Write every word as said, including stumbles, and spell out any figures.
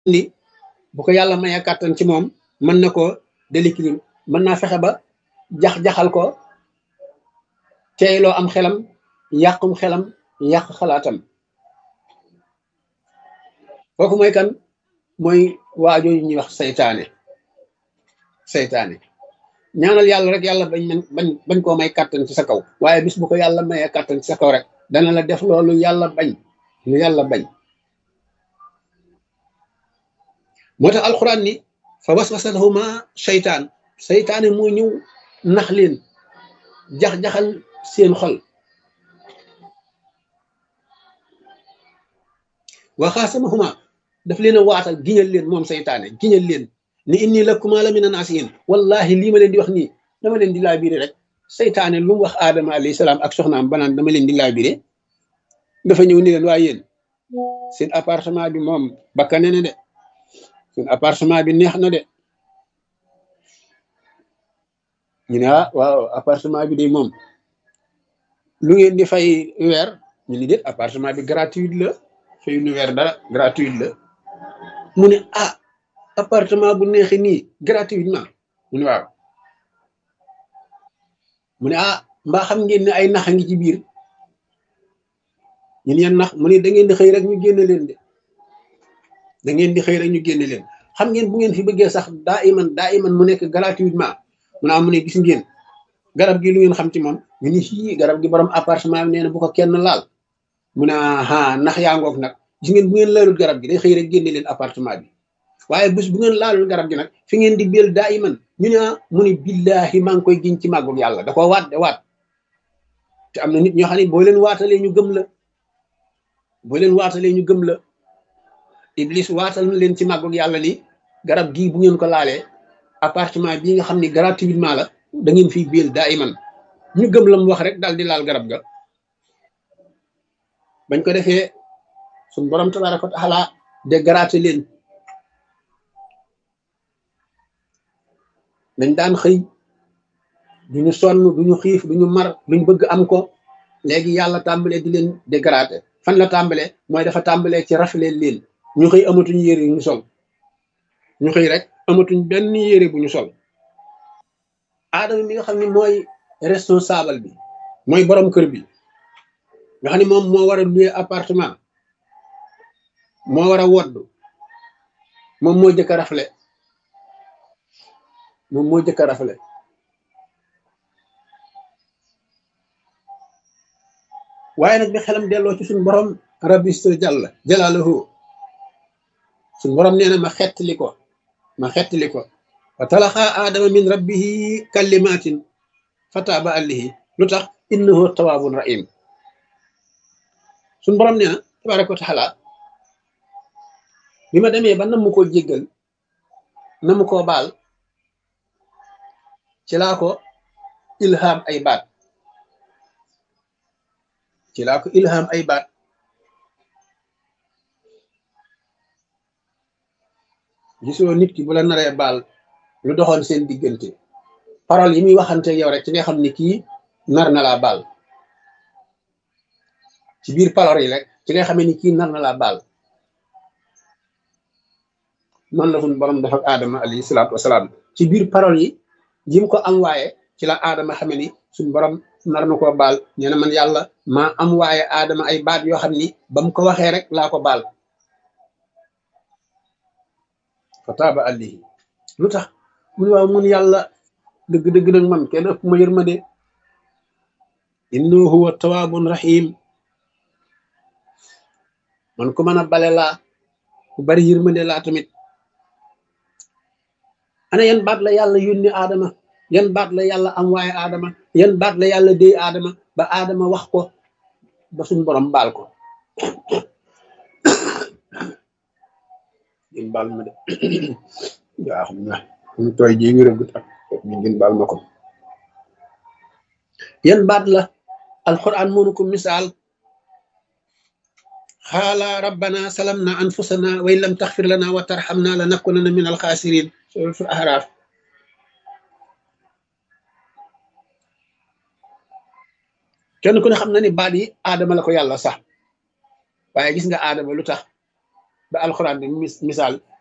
ni bu ko yàlla mayee kàttan ci moom mën na ko déliquide mën naa fexe ba jax-jaxal ko teeyloo am xelam yàqum xelam yàq xalaatam kooku mooy kan mooy waajooyu ñuy wax saytaane saytaane ñaanal yàlla rek yàlla bañ bañ bañ koo may kàttan ci sa kaw waaye bis bu ko yàlla mayee kàttan ci sa kaw rek dana la def loolu yàlla bañ lu yàlla bañ moo tax alquran ni fa waswasa lahuma seytaan seytaane moo ñëw nax leen jax-jaxal seen xol wa xaasamahuma daf leen a waatal giñal leen moom seytaane giñal leen ni inni lakuma la mina naasihin wallahi lii ma leen di wax nii dama leen di laabiré rek seytaane lu mu wax aadama alayhi salaam ak soxnaam banaan dama leen di laabiré dafa ñëw ni leen waaye yéen seen appartement bi moom bakkane ne de seen appartement bi neex na de ñu ne ah waaw appartement bi de moom lu ngeen di fay weer ñu ni déet appartement bi gratuit la fay nu weer dara gratuit la mu ne ah appartement bu neexee nii gratuitement mu ne waaw mu ne ah mbaa xam ngeen ne ay nax a ngi ci biir ñun yan nax mu ne da ngeen di xëy rek ñu génne leen de da ngeen di xëy rek ñu génne leen xam ngeen bu ngeen fi bëggee sax daa iman daa iman mu nekk gratuitement mu ne ah mu ne gis ngeen garab gi lu ngeen xam ci moom ñu ni fii garab gi borom appartement bi nee na bu ko kenn laal mu ne ah nax yaa ngoog nag gis ngeen bu ngeen laalul garab gi day xëy rek génne leen appartement bi waaye bés bu ngeen laalul garab gi nag fi ngeen di béel daa iman ñu ne ah mu ne billahi maa ngi koy giñ ci màggug yàlla da ko waat de waat te am na nit ñoo xam ne boo leen waatalee ñu gëm la boo leen waatalee ñu gëm la iblis waatal na leen ci màggug yàlla ni garab gii bu ngeen ko laalee appartement bii nga xam ne gratuitement la da ngeen fiy béel daa iman ñu gëm la mu wax rek daal di laal garab ga bañ ko defee suñ borom tabaraka wa taala de graté leen dañ daan xëy duñu sonn duñu xiif duñu mar luñ bëgg am ko léegi yàlla tàmbalee di leen dégraté fan la tàmbalee mooy dafa tàmbalee ci raflee leen ñu xëy amatuñ yére yu ñu sol ñu xëy rek amatuñ benn yére bu ñu sol aadama mi nga xam ne mooy responsable bi mooy borom kër bi nga xam ne moom moo war a louer appartement moo war a wodd moom moo jëkk a rafle moom moo jëkk a rafle waaye nag bi xelam delloo ci suñu borom rabbistu jàll jalaaluhu suñu borom nee na ma xettali ko ma xettali ko wa talaqa aadama min rabbihi kalimatin fataaba alayhi lu tax innahu tawaabun rahim suñu borom nee na tabaraka wa taala bi ma demee ba nam mu koo jéggal na mu koo baal ci laa ko ilham ay baat ci laa ko ilham ay baat gisoo nit ki bu la naree baal lu doxoon seen diggante parole yi muy waxante yow rek ci nga xam ni kii nar na laa baal ci biir parole yi rek ci nga xamee ni kii nar na laa baal noonu la suñu borom def ak aadama alayhi salaatu wasalaam ci biir parole yi jim ko am waaye ci la aadama xamee ni suñu borom nar na koo baal nee na man yàlla maa am waaye aadama ay baat yoo xam ni ba mu ko waxee rek laa ko baal fa taaba alayhi lu tax mun waaw mun yàlla dëgg-dëgg nag man kenn ëpp ma yërmande innahu huwa tawaabun rahim man ku mën a bale laa ku bari yërmande laa tamit ana yan baat la yàlla yónni aadama yan baat la yàlla am waaye aadama yan baat la yàlla déy aadama ba aadama wax ko ba suñ borom baal ko ngeen baal ma de yaa xam na ñu tooy ji ngi rëggut ak ñu ngeen baal ma ko yan baat la alquran mënu ko misaal xaala rabbana salamna anfusana wa in lam taxfir lana wa tarxamna lanakunanna min alxaasirin suratul ahraaf kenn ku ne xam na ni baat yi aadama la ko yàlla sax waaye gis nga aadama lu tax ba alxuraan bi mis misaal